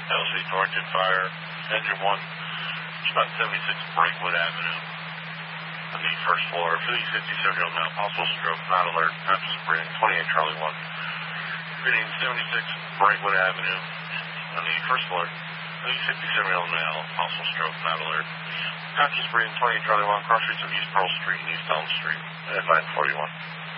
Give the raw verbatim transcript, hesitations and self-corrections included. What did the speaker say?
L C Torrington Fire, engine one, it's about seventy-six Brakewood Avenue on the first floor. For the fifty-seven-year-old male, possible stroke, not alert, conscious breathing, twenty-eight Charlie one. Repeating seventy-six Brakewood Avenue on the first floor. For the fifty-seven-year-old male, possible stroke, not alert, conscious breathing, twenty-eight Charlie one, cross streets of East Pearl Street and East Elm Street at nine forty-one.